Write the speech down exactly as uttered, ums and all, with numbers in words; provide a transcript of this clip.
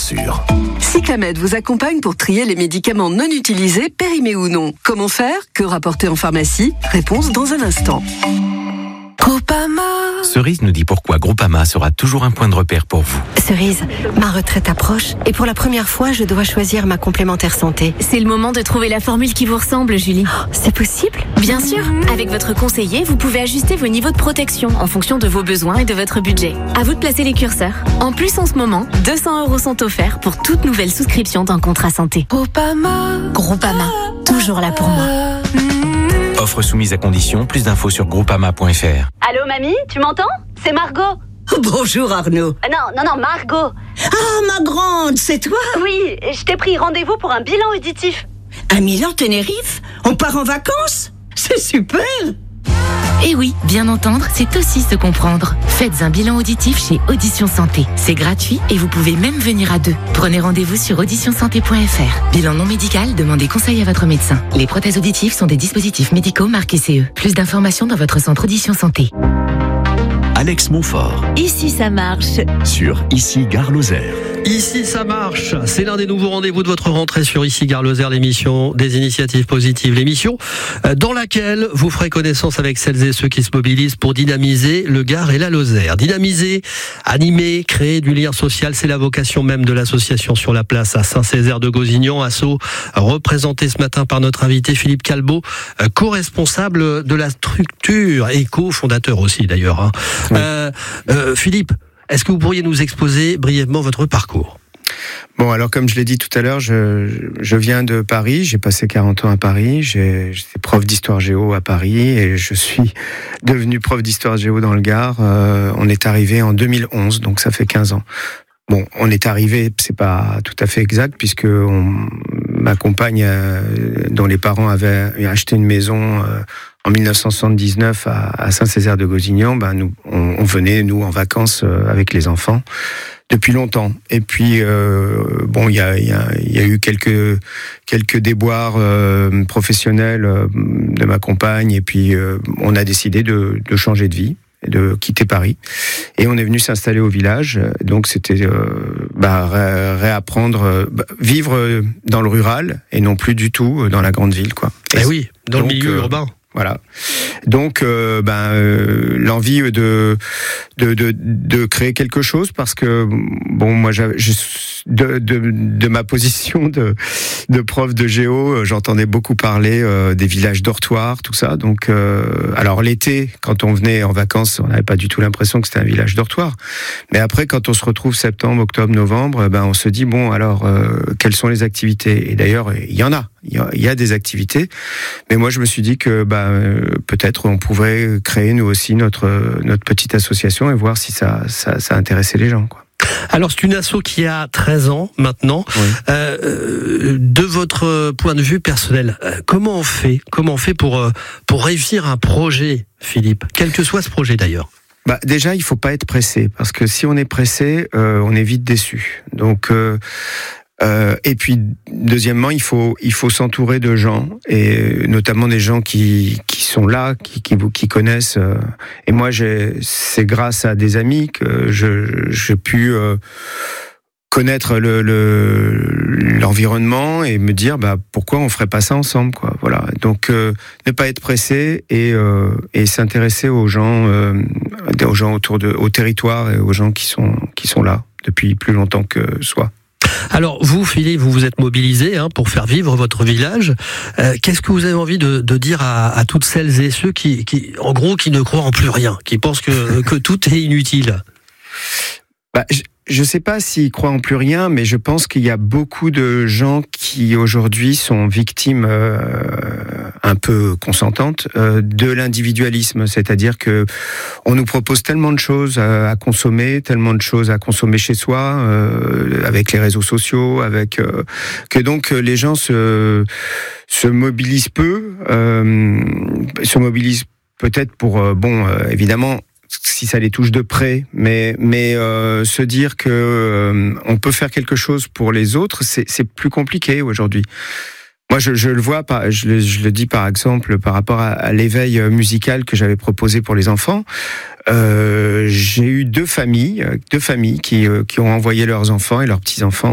sûr. Cyclamed vous accompagne pour trier les médicaments non utilisés, périmés ou non. Comment faire? Que rapporter en pharmacie? Réponse dans un instant. Groupama. Cerise nous dit pourquoi Groupama sera toujours un point de repère pour vous. Cerise, ma retraite approche et pour la première fois, je dois choisir ma complémentaire santé. C'est le moment de trouver la formule qui vous ressemble, Julie. Oh, c'est possible? Bien sûr. Avec votre conseiller, vous pouvez ajuster vos niveaux de protection en fonction de vos besoins et de votre budget. À vous de placer les curseurs. En plus, en ce moment, deux cents euros sont offerts pour toute nouvelle souscription d'un contrat santé. Groupama. Groupama, toujours là pour moi. Offre soumise à condition, plus d'infos sur groupama point f r. Allô mamie, tu m'entends? C'est Margot. Bonjour Arnaud. Euh, non, non, non, Margot. Ah, ma grande, c'est toi? Oui, je t'ai pris rendez-vous pour un bilan auditif. À Milan, Tenerife? On part en vacances? C'est super. Et oui, bien entendre, c'est aussi se comprendre. Faites un bilan auditif chez Audition Santé. C'est gratuit et vous pouvez même venir à deux. Prenez rendez-vous sur audition santé point f r. Bilan non médical, demandez conseil à votre médecin. Les prothèses auditives sont des dispositifs médicaux marqués C E. Plus d'informations dans votre centre Audition Santé. Alex Montfort. Ici, ça marche. Sur Ici Gare Lozère. Ici ça marche, c'est l'un des nouveaux rendez-vous de votre rentrée sur Ici Gare Lozère, l'émission des initiatives positives, l'émission dans laquelle vous ferez connaissance avec celles et ceux qui se mobilisent pour dynamiser le Gard et la Lozère. Dynamiser, animer, créer du lien social, c'est la vocation même de l'association Sur la Place à Saint-Césaire-de-Gozignan, asso représenté ce matin par notre invité Philippe Calbot, co-responsable de la structure et co-fondateur aussi d'ailleurs. Hein. Oui. Euh, euh, Philippe, est-ce que vous pourriez nous exposer brièvement votre parcours ? Bon, alors comme je l'ai dit tout à l'heure, je, je viens de Paris, j'ai passé quarante ans à Paris, j'ai, j'étais prof d'histoire géo à Paris et je suis devenu prof d'histoire géo dans le Gard. Euh, on est arrivé en deux mille onze, donc ça fait quinze ans. Bon, on est arrivé, c'est pas tout à fait exact, puisque on, ma compagne, euh, dont les parents avaient acheté une maison euh, en dix-neuf cent soixante-dix-neuf à, à Saint-Césaire-de-Gozignan, ben nous, on, on venait nous en vacances euh, avec les enfants depuis longtemps. Et puis euh, bon, il y a, y, a, y a eu quelques quelques déboires euh, professionnels euh, de ma compagne, et puis euh, on a décidé de, de changer de vie, de quitter Paris, et on est venu s'installer au village. Donc c'était euh, bah, ré- réapprendre, euh, bah, vivre dans le rural et non plus du tout dans la grande ville, quoi. Et eh oui, dans donc, le milieu euh, urbain. Voilà. Donc, euh, ben, euh, l'envie de, de de de créer quelque chose, parce que bon, moi, j'avais, je, de, de de ma position de de prof de géo, j'entendais beaucoup parler euh, des villages dortoirs, tout ça. Donc, euh, alors l'été, quand on venait en vacances, on n'avait pas du tout l'impression que c'était un village dortoir. Mais après, quand on se retrouve septembre, octobre, novembre, ben, on se dit bon, alors euh, quelles sont les activités ? Et d'ailleurs, il y en a. Il y a, il y a des activités, mais moi je me suis dit que bah, euh, peut-être on pourrait créer nous aussi notre notre petite association et voir si ça ça, ça intéressait les gens, quoi. Alors c'est une asso qui a treize ans maintenant. Oui. Euh, de votre point de vue personnel, comment on fait Comment on fait pour pour réussir un projet, Philippe, quel que soit ce projet d'ailleurs? Bah déjà, il faut pas être pressé, parce que si on est pressé, euh, on est vite déçu. Donc euh, Euh, et puis deuxièmement, il faut il faut s'entourer de gens, et notamment des gens qui qui sont là, qui qui vous qui connaissent. Euh, et moi, j'ai c'est grâce à des amis que je j'ai pu euh, connaître le, le l'environnement et me dire bah pourquoi on ferait pas ça ensemble, quoi. Voilà. Donc euh, ne pas être pressé et euh, et s'intéresser aux gens euh, aux gens autour de au territoire et aux gens qui sont qui sont là depuis plus longtemps que soi. Alors vous, Philippe, vous vous êtes mobilisé hein, pour faire vivre votre village. Euh, qu'est-ce que vous avez envie de, de dire à, à toutes celles et ceux qui, qui, en gros, qui ne croient en plus rien, qui pensent que, que tout est inutile? Bah, je ne sais pas s'ils croient en plus rien, mais je pense qu'il y a beaucoup de gens qui aujourd'hui sont victimes euh, un peu consentantes euh, de l'individualisme, c'est-à-dire que on nous propose tellement de choses à, à consommer, tellement de choses à consommer chez soi, euh, avec les réseaux sociaux, avec euh, que donc les gens se se mobilisent peu, euh, se mobilisent peut-être pour euh, bon euh, évidemment. Si ça les touche de près, mais mais euh, se dire que euh, on peut faire quelque chose pour les autres, c'est c'est plus compliqué aujourd'hui. Moi, je, je le vois, par, je, le, je le dis par exemple par rapport à, à l'éveil musical que j'avais proposé pour les enfants. Euh, j'ai eu deux familles, deux familles qui, euh, qui ont envoyé leurs enfants et leurs petits-enfants